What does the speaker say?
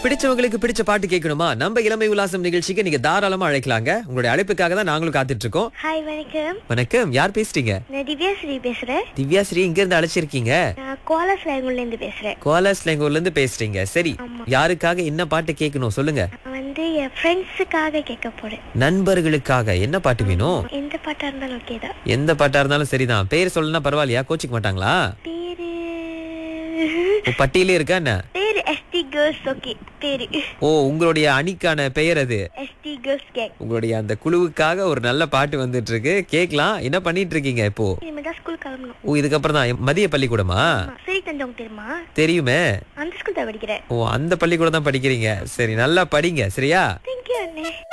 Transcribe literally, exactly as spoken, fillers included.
பிடிச்சவங்களுக்கு பிடிச்ச பாட்டு கேட்கணுமா? நம்ம இளமை உல்லாசம் நிகழ்ச்சிக்கு நீங்க தாராளமா அழைக்கலாங்க. உங்களுடைய அழைப்புக்காக தான் நாங்களும் காத்துட்டு இருக்கோம். ஹாய் வணக்கம். வணக்கம், யார் பேசுறீங்க? நான் திவ்யா ஸ்ரீ பேசுறேன். திவ்யா ஸ்ரீ, இங்க இருந்து அழைச்சிருக்கீங்க? நான் கோலா ஸ்லாங்கூர்ல இருந்து பேசுறேன். கோலாஸ்லேங்கூர்ல இருந்து பேசுறீங்க. சரி, யாருக்காக என்ன பாட்டு கேட்கணும் சொல்லுங்க. நான் வந்து என் ஃப்ரெண்ட்ஸுக்காக கேட்க போறேன். நண்பர்களுக்காக என்ன பாட்டு வேணும்? எந்த பாட்டா இருந்தாலும் ஓகே தான். எந்த பாட்டா இருந்தாலும் சரிதான். பேர் சொல்லணும்னா பரவாயில்லையா? கோச்சிக்க மாட்டாங்களா? பேரு ஓ, பட்டியலே இருக்கா என்ன? பேரு எஸ்டி கேர்ள்ஸ். ஓகே, பேரு ஓ, உங்களுடைய அணிக்கான பெயர் அது. ST girls gang. உங்களுடைய அந்த குழுவுக்காக ஒரு நல்ல பாட்டு வந்துட்டு இருக்கு, கேக்கலாம். என்ன பண்ணிட்டு இருக்கீங்க இப்போ? இனிமே தான் ஸ்கூல் கிளம்பணும். ஓ, இதுக்கப்புறம் தான் மதிய பள்ளிக்கூடமா? ஆமா, சரி தஞ்சவங்க தெரியுமா? தெரியுமே. அந்த ஸ்கூல் தான் படிக்கிறேன். ஓ, அந்த பள்ளிக்கூடம் தான் படிக்கிறீங்க. சரி, நல்லா படிங்க சரியா? தேங்க்யூ அண்ணே.